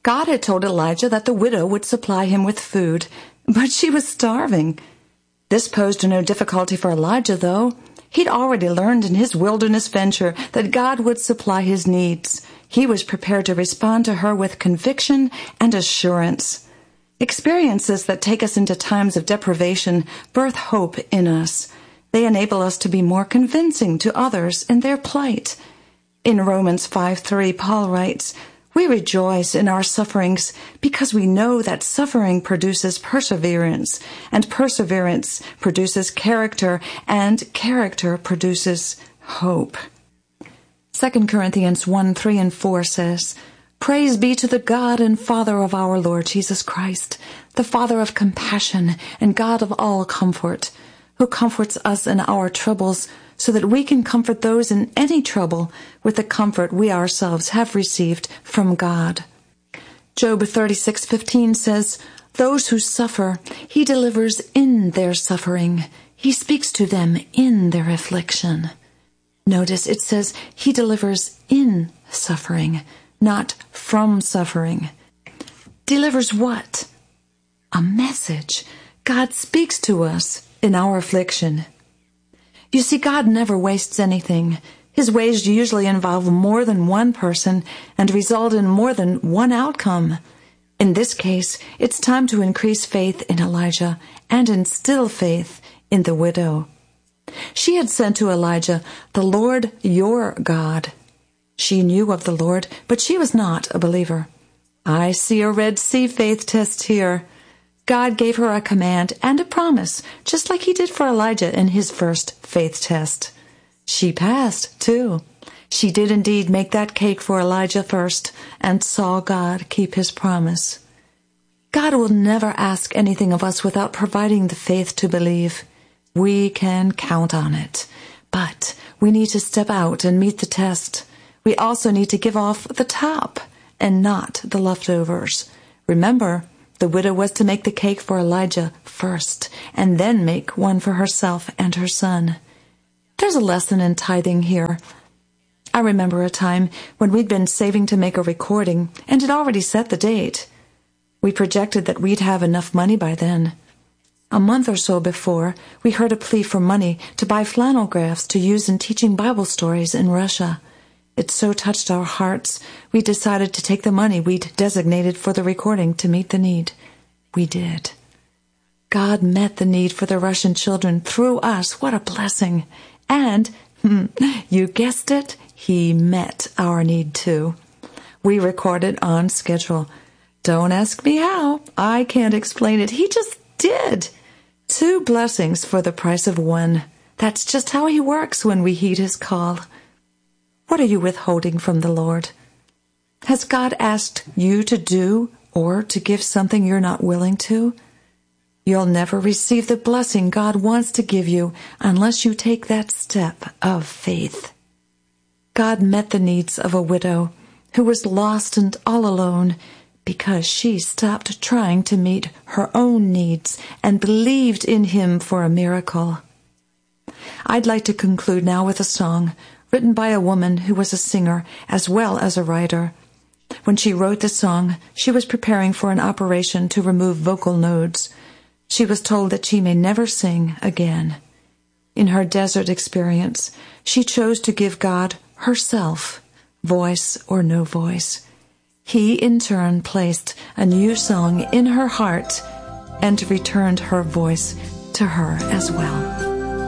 God had told Elijah that the widow would supply him with food, but she was starving. This posed no difficulty for Elijah, though. He'd already learned in his wilderness venture that God would supply his needs. He was prepared to respond to her with conviction and assurance. Experiences that take us into times of deprivation birth hope in us. They enable us to be more convincing to others in their plight. In Romans 5:3, Paul writes, "We rejoice in our sufferings because we know that suffering produces perseverance, and perseverance produces character, and character produces hope." 2 Corinthians 1:3 and 4 says, "Praise be to the God and Father of our Lord Jesus Christ, the Father of compassion and God of all comfort, who comforts us in our troubles, so that we can comfort those in any trouble with the comfort we ourselves have received from God." Job 36:15 says, "Those who suffer, he delivers in their suffering. He speaks to them in their affliction." Notice it says he delivers in suffering, not from suffering. Delivers what? A message. God speaks to us in our affliction. You see, God never wastes anything. His ways usually involve more than one person and result in more than one outcome. In this case, it's time to increase faith in Elijah and instill faith in the widow. She had said to Elijah, "The Lord your God." She knew of the Lord, but she was not a believer. I see a Red Sea faith test here. God gave her a command and a promise, just like he did for Elijah in his first faith test. She passed, too. She did indeed make that cake for Elijah first and saw God keep his promise. God will never ask anything of us without providing the faith to believe. We can count on it. But we need to step out and meet the test. We also need to give off the top and not the leftovers. Remember, the widow was to make the cake for Elijah first, and then make one for herself and her son. There's a lesson in tithing here. I remember a time when we'd been saving to make a recording, and had already set the date. We projected that we'd have enough money by then. A month or so before, we heard a plea for money to buy flannel graphs to use in teaching Bible stories in Russia. It so touched our hearts, we decided to take the money we'd designated for the recording to meet the need. We did. God met the need for the Russian children through us. What a blessing. And, you guessed it, he met our need too. We recorded on schedule. Don't ask me how. I can't explain it. He just did. 2 blessings for the price of 1. That's just how he works when we heed his call. What are you withholding from the Lord? Has God asked you to do or to give something you're not willing to? You'll never receive the blessing God wants to give you unless you take that step of faith. God met the needs of a widow who was lost and all alone because she stopped trying to meet her own needs and believed in him for a miracle. I'd like to conclude now with a song written by a woman who was a singer as well as a writer. When she wrote the song, she was preparing for an operation to remove vocal nodes. She was told that she may never sing again. In her desert experience, she chose to give God herself, voice or no voice. He, in turn, placed a new song in her heart and returned her voice to her as well.